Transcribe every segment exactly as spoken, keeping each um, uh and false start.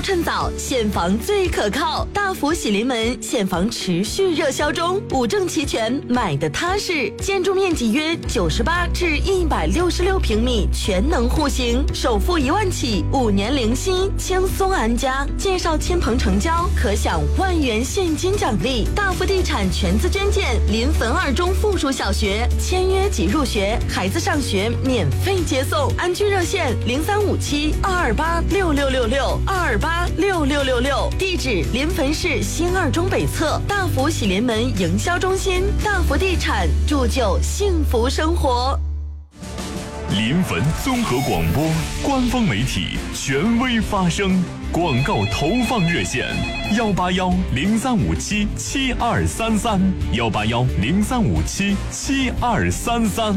趁早，现房最可靠。大福喜临门，现房持续热销中，五证齐全，买的踏实。建筑面积约九十八至一百六十六平米，全能户型，首付一万起，五年零息，轻松安家。介绍亲朋成交，可享万元现金奖励。大福地产全资捐建，临汾二中附属小学，签约即入学，孩子上学免费接送。安居热线零三五七二二八六六六六二二八六六六六，地址临汾市新二中北侧大福喜临门营销中心。大福地产，铸就幸福生活。 临汾综合广播官方媒体，权威发声。广告投放热线：幺八幺零三五七七二三三，幺八幺零三五七七二三三。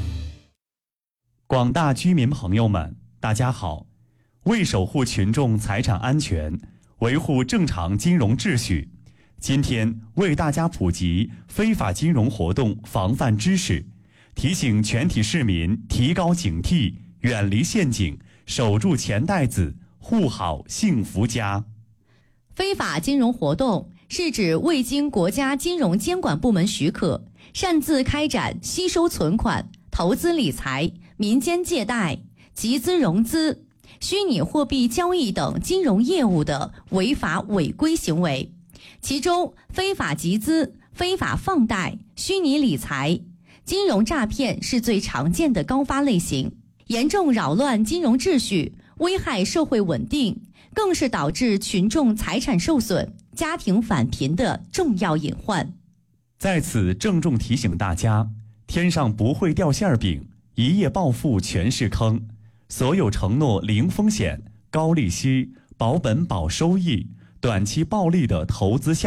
广大居民朋友们，大家好！为守护群众财产安全，维护正常金融秩序，今天为大家普及非法金融活动防范知识，提醒全体市民提高警惕，远离陷阱，守住钱袋子，护好幸福家。 非法金融活动是指未经国家金融监管部门许可，擅自开展吸收存款、投资理财、民间借贷、集资融资、虚拟货币交易等金融业务的违法违规行为。其中，非法集资、非法放贷、虚拟理财、金融诈骗是最常见的高发类型，严重扰乱金融秩序，危害社会稳定，更是导致群众财产受损、家庭返贫的重要隐患。 在此郑重提醒大家，天上不会掉馅饼，一夜暴富全是坑。所有承诺零风险、高利息、保本保收益、短期暴利的投资项